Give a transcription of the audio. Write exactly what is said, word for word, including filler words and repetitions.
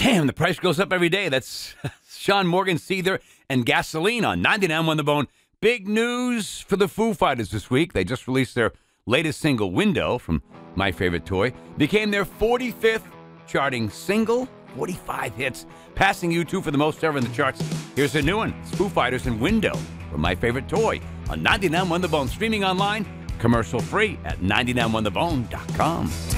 Damn, the price goes up every day. That's Sean Morgan, Seether, and Gasoline on ninety-nine on the Bone. Big news for the Foo Fighters this week. They just released their latest single, Window, from My Favorite Toy. Became their forty-fifth charting single, forty-five hits, passing U two for the most ever in the charts. Here's a new one. It's Foo Fighters and Window from My Favorite Toy on ninety-nine on the Bone. Streaming online, commercial free at ninety nine on the bone dot com.